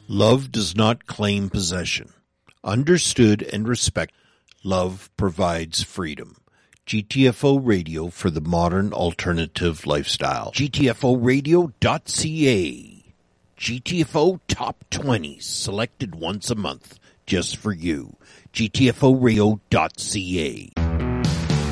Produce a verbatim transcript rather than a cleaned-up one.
Love does not claim possession. Understood and respect, love provides freedom. G T F O Radio for the modern alternative lifestyle. G T F O radio dot C A. G T F O Top twenties, selected once a month, just for you. G T F O radio dot C A.